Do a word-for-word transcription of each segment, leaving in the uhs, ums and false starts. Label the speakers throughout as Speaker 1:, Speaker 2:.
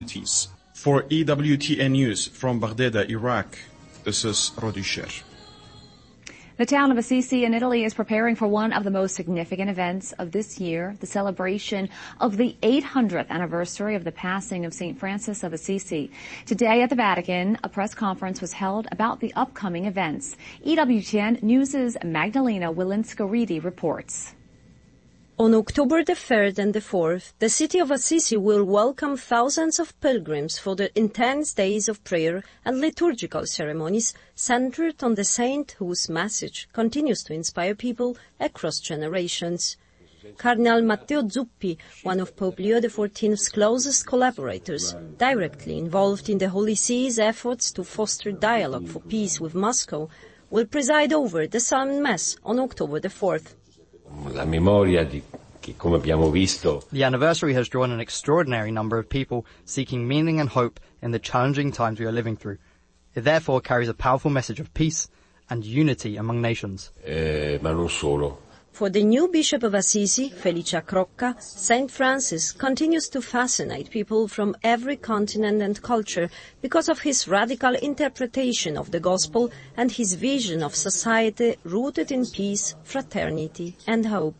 Speaker 1: communities. For E W T N News from Baghdad, Iraq, this is Rodi Sher.
Speaker 2: The town of Assisi in Italy is preparing for one of the most significant events of this year, the celebration of the eight hundredth anniversary of the passing of Saint Francis of Assisi. Today at the Vatican, a press conference was held about the upcoming events. E W T N News' Magdalena Wilinska-Reedy reports.
Speaker 3: On October the third and the fourth, the city of Assisi will welcome thousands of pilgrims for the intense days of prayer and liturgical ceremonies centered on the saint whose message continues to inspire people across generations. Cardinal Matteo Zuppi, one of Pope Leo the fourteenth's closest collaborators, directly involved in the Holy See's efforts to foster dialogue for peace with Moscow, will preside over the Solemn Mass on October the fourth.
Speaker 4: La memoria di che, come abbiamo visto,
Speaker 5: the anniversary has drawn an extraordinary number of people seeking meaning and hope in the challenging times we are living through. It therefore carries a powerful message of peace and unity among nations.
Speaker 4: Eh, ma non solo.
Speaker 3: For the new Bishop of Assisi, Felicia Crocca, Saint Francis continues to fascinate people from every continent and culture because of his radical interpretation of the Gospel and his vision of society rooted in peace, fraternity, and hope.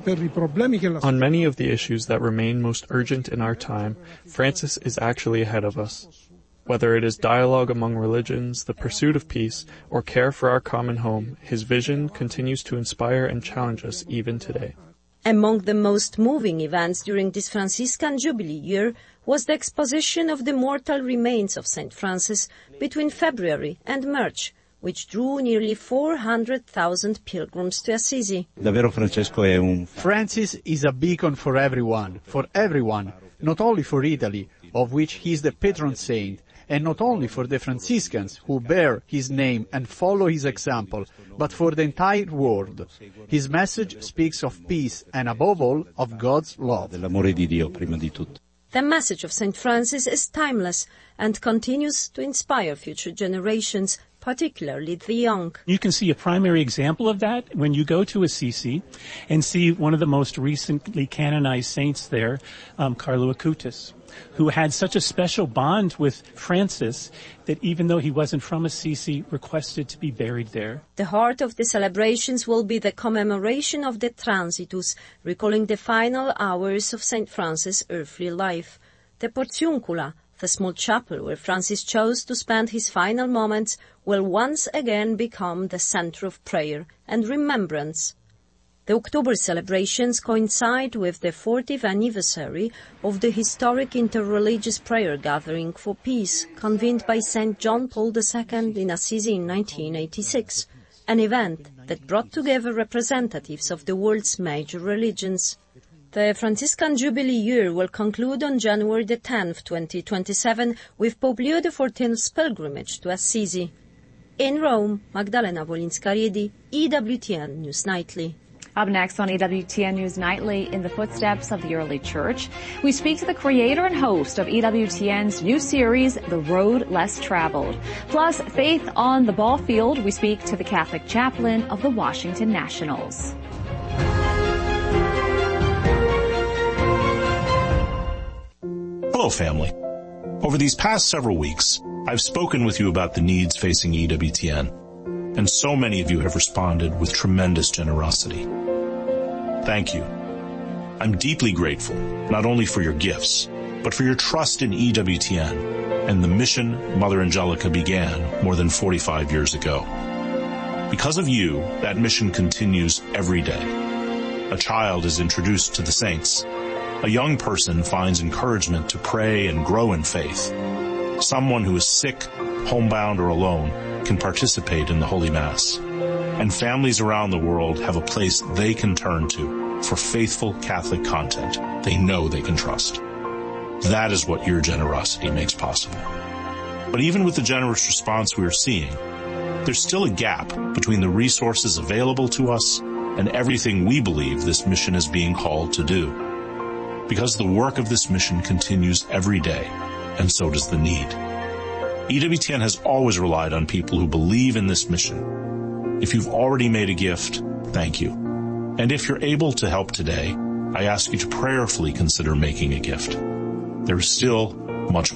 Speaker 6: On many of the issues that remain most urgent in our time, Francis is actually ahead of us. Whether it is dialogue among religions, the pursuit of peace, or care for our common home, his vision continues to inspire and challenge us even today.
Speaker 3: Among the most moving events during this Franciscan Jubilee year was the exposition of the mortal remains of Saint Francis between February and March, which drew nearly four hundred thousand pilgrims to Assisi.
Speaker 7: Francis is a beacon for everyone, for everyone, not only for Italy, of which he is the patron saint, and not only for the Franciscans who bear his name and follow his example, but for the entire world. His message speaks of peace and, above all, of God's love.
Speaker 3: The message of Saint Francis is timeless and continues to inspire future generations, particularly the young.
Speaker 8: You can see a primary example of that when you go to Assisi and see one of the most recently canonized saints there, um, Carlo Acutis, who had such a special bond with Francis that even though he wasn't from Assisi, requested to be buried there.
Speaker 3: The heart of the celebrations will be the commemoration of the Transitus, recalling the final hours of Saint Francis' earthly life. The Portiuncula, the small chapel where Francis chose to spend his final moments, will once again become the center of prayer and remembrance. The October celebrations coincide with the fortieth anniversary of the historic interreligious prayer gathering for peace convened by Saint John Paul the Second in Assisi in nineteen eighty-six, an event that brought together representatives of the world's major religions. The Franciscan Jubilee year will conclude on January the tenth, twenty twenty-seven, with Pope Leo the fourteenth's pilgrimage to Assisi. In Rome, Magdalena Wolinska-Reedy, E W T N News Nightly.
Speaker 2: Up next on E W T N News Nightly, in the footsteps of the early church, we speak to the creator and host of E W T N's new series, The Road Less Traveled. Plus, faith on the ball field, we speak to the Catholic chaplain of the Washington Nationals.
Speaker 9: Hello, family. Over these past several weeks, I've spoken with you about the needs facing E W T N, and so many of you have responded with tremendous generosity. Thank you. I'm deeply grateful, not only for your gifts, but for your trust in E W T N and the mission Mother Angelica began more than forty-five years ago. Because of you, that mission continues every day. A child is introduced to the saints. A young person finds encouragement to pray and grow in faith. Someone who is sick, homebound, or alone can participate in the Holy Mass. And families around the world have a place they can turn to for faithful Catholic content they know they can trust. That is what your generosity makes possible. But even with the generous response we are seeing, there's still a gap between the resources available to us and everything we believe this mission is being called to do. Because the work of this mission continues every day, and so does the need. E W T N has always relied on people who believe in this mission. If you've already made a gift, thank you. And if you're able to help today, I ask you to prayerfully consider making a gift. There is still much